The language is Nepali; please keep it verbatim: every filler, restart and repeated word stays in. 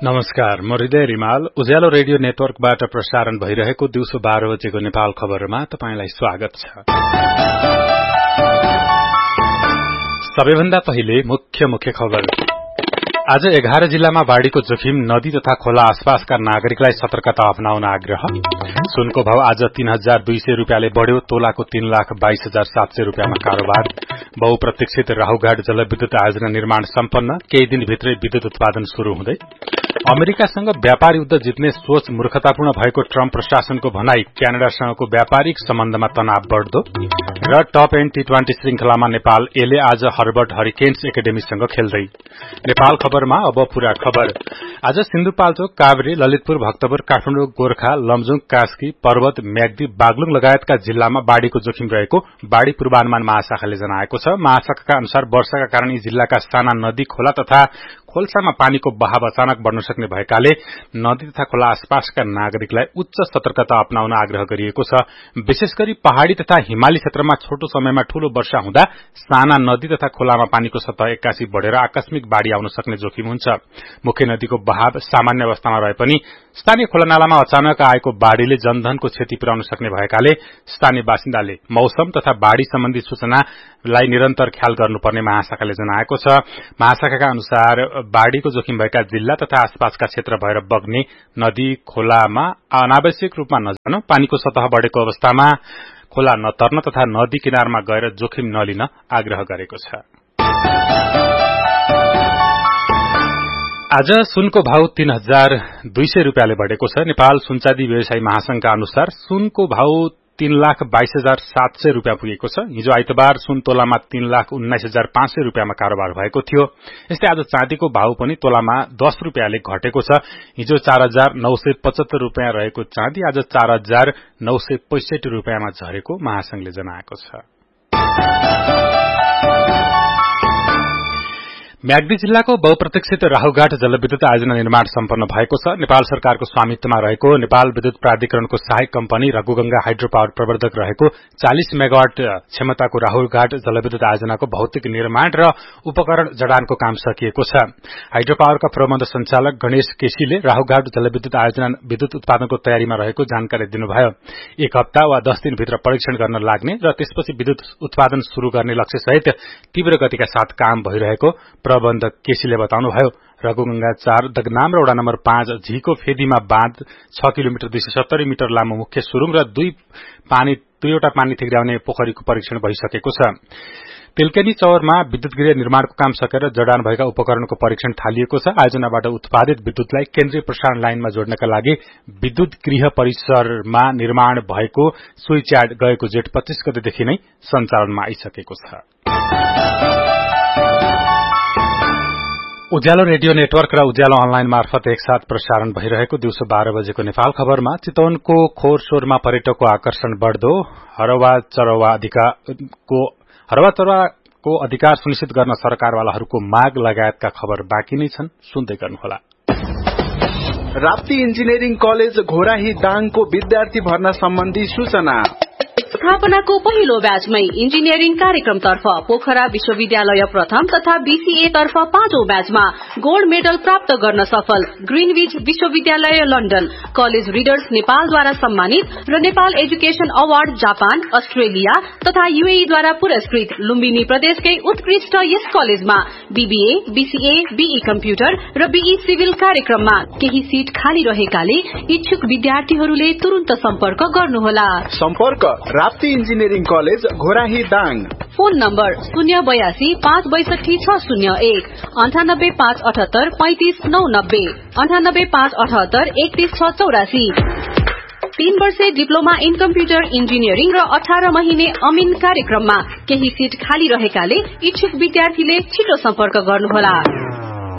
नमस्कार, म हृदय रिमाल। उज्यालो रेडियो नेटवर्कबाट प्रसारण भइरहेको दिउँसो बाह्र बजेको नेपाल खबरमा तपाईंलाई स्वागत छ। सबैभन्दा पहिले मुख्य मुख्य खबर। आज एघार जिल्लामा बाढ़ीको जोखिम, नदी तथा खोला आसपासका नागरिकलाई सतर्कता अपनाउन आग्रह। सुनको भाव आज तीन हजार दुई सय रूपियाँले बढ़्यो, तोलाको तीन लाख बाइस हजार सात सय रूपियाँमा कारोबार। बहुप्रतीक्षित राहुघाट जलविद्युत आयोजना निर्माण सम्पन्न, केही दिनभित्रै विद्युत उत्पादन शुरू हुँदै। अमेरिकासँग व्यापार युद्ध जित्ने सोच मूर्खतापूर्ण भएको ट्रम्प प्रशासनको भनाई, क्यानाडासँगको व्यापारिक सम्बन्धमा तनाव बढ़दो। र टप एन्ड टी ट्वेन्टी श्रृंखलामा नेपाल एले आज हर्बर्ट हरिकेन्स एकाडेमीसँग खेल्दै। नेपाल खबरमा अब पूरा खबर। आज सिन्धुपाल्चोक, काभ्रे, ललितपुर, भक्तपुर, काठमाडौँ, गोर्खा, लमजुङ, कास्की, पर्वत, म्याग्दी, बागलुङ लगायतका जिल्लामा बाढ़ीको जोखिम रहेको बाढ़ी पूर्वानुमान महाशाखाले जनाएको छ। महाशाखाका अनुसार वर्षाका कारण यी जिल्लाका साना नदी, खोला तथा खोल्सामा पानीको बहाव अचानक बढ़न सक्ने भएकाले नदी तथा खोला आसपासका नागरिकलाई उच्च सतर्कता अपनाउन आग्रह गरिएको छ। विशेष गरी पहाड़ी तथा हिमाली क्षेत्रमा छोटो समयमा ठूलो वर्षा हुँदा साना नदी तथा खोलामा पानीको सतह एक्कासी बढ़ेर आकस्मिक बाढ़ी आउन सक्ने जोखिम हुन्छ। मुख्य नदीको बहाव सामान्य अवस्थामा रहे पनि स्थानीय खोलानालामा अचानक आएको बाढ़ीले जनधनको क्षति पुर्याउन सक्ने भएकाले स्थानीय बासिन्दाले मौसम तथा बाढ़ी सम्बन्धी सूचनालाई निरन्तर ख्याल गर्नुपर्ने महाशाखाले जनाएको छ। महाशाखाका अनुसार बाढ़ीको जोखिम भएका जिल्ला तथा आसपासका क्षेत्र भएर बग्ने नदी, खोलामा अनावश्यक रूपमा नजान, पानीको सतह बढ़ेको अवस्थामा खोला नतर्न तथा नदी किनारमा गएर जोखिम नलिन आग्रह गरेको छ। आज सुनको भाव तीन हजार दुई सय रूपियाँले बढ़ेको छ। नेपाल सुनचाँदी व्यवसायी महासंघका अनुसार सुनको भाव तीन लाख बाइस हजार सात सय रूपियाँ पुगेको छ। हिजो आइतबार सुन तोलामा तीन लाख उन्नाइस हजार पाँच सय रूपियाँमा कारोबार भएको थियो। यस्तै आज चाँदीको भाव पनि तोलामा दस रूपियाँले घटेको छ। हिजो चार हजार नौ सय पचहत्तर रूपियाँ रहेको चाँदी आज चार हजार नौ सय पैंसठी रूपियाँमा झरेको महासंघले जनाएको छ। म्याग्दी जिल्लाको बहुप्रतीक्षित राहुघाट जलविद्युत आयोजना निर्माण सम्पन्न भएको छ। नेपाल सरकारको स्वामित्वमा रहेको नेपाल विद्युत प्राधिकरणको सहायक कम्पनी रघुगंगा हाइड्रो पावर प्रवर्धक रहेको चालीस मेगावाट क्षमताको राहुघाट जलविद्युत आयोजनाको भौतिक निर्माण र उपकरण जडानको काम सकिएको छ। हाइड्रो पावरका प्रबन्ध संचालक गणेश केसीले राहुघाट जलविद्युत आयोजना विद्युत उत्पादनको तयारीमा रहेको जानकारी दिनुभयो। एक हप्ता वा दस दिनभित्र परीक्षण गर्न लाग्ने र त्यसपछि विद्युत उत्पादन शुरू गर्ने लक्ष्यसहित तीव्र गतिका साथ काम भइरहेको प्रबन्धक केसीले बताउनुभयो। रघुगंगा चार दगनाम र वडा नम्बर पाँच झीको फेदीमा बाँध छ किलोमिटर दुई सय सत्तरी मिटर लामो मुख्य सुरुङ र दुई पानी दुईवटा पानी थिग्राउने पोखरीको परीक्षण भइसकेको छ। तिलकेनी चौरमा विद्युत गृह निर्माणको काम सकेर जडान भएका उपकरणको परीक्षण थालिएको छ। आयोजनाबाट उत्पादित विद्युतलाई केन्द्रीय प्रसारण लाइनमा जोड्नका लागि विद्युत गृह परिसरमा निर्माण भएको स्विच यार्ड गएको जेठ पच्चीस गतेदेखि नै सञ्चालनमा आइसकेको छ। उज्यालो रेडियो नेटवर्क र उज्यालो अनलाइन मार्फत एकसाथ प्रसारण भइरहेको दिउँसो बाह्र बजेको नेपाल खबरमा चितवनको खोरसोरमा पर्यटकको आकर्षण बढ़दो, हरवा चरवा अधिकारको हरवा चरवाको अधिकार सुनिश्चित गर्न सरकारवालाहरूको माग लगायतका खबर बाँकी नै छन्। सुन्दै गर्नुहोला। राप्ती इन्जिनियरिङ कलेज घोराही दाङको विद्यार्थी भर्ना सम्बन्धी सूचना। स्थापनाको पहिलो ब्याचमै इन्जिनियरिङ कार्यक्रमतर्फ पोखरा विश्वविद्यालय प्रथम तथा बीसीए तर्फ पाँचौं ब्याचमा गोल्ड मेडल प्राप्त गर्न सफल ग्रीनविच विश्वविद्यालय लन्डन, कलेज रिडर्स नेपालद्वारा सम्मानित र Nepal education award Japan, Australia तथा यूएई द्वारा पुरस्कृत लुम्बिनी प्रदेशकै उत्कृष्ट यस कलेजमा बीबीए, बीसीए, बीई कम्प्युटर र बीई सिभिल कार्यक्रममा केही सीट खाली रहेकाले इच्छुक विद्यार्थीहरूले तुरुन्त सम्पर्क गर्नुहोला। सम्पर्क Rapti engineering college Ghorahi Dang. Phone number शून्य बयासी पाँच बैसठी छ शून्य एक अन्ठानब्बे पाँच अठहत्तर पैंतिस नौ नब्बे अन्ठानब्बे पाँच अठहत्तर एकतीस छ चौरासी। तीन वर्षे डिप्लोमा इन कम्प्युटर इन्जिनियरिङ र अठार महिने अमिन कार्यक्रममा केही सीट खाली रहेकाले इच्छुक विद्यार्थीले छिटो सम्पर्क गर्नुहोला।